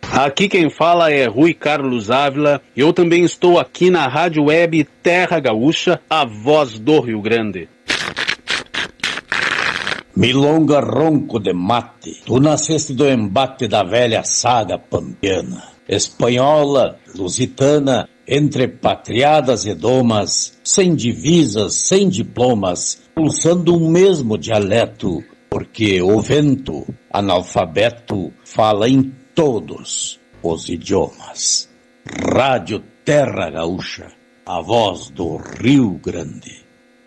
Aqui quem fala é Rui Carlos Ávila. Eu também estou aqui na Rádio Web Terra Gaúcha, a voz do Rio Grande. Milonga ronco de mate, tu nasceste do embate da velha saga pampiana. Espanhola, lusitana, entre patriadas e domas, sem divisas, sem diplomas, pulsando um mesmo dialeto, porque o vento, analfabeto, fala em todos os idiomas. Rádio Terra Gaúcha, a voz do Rio Grande.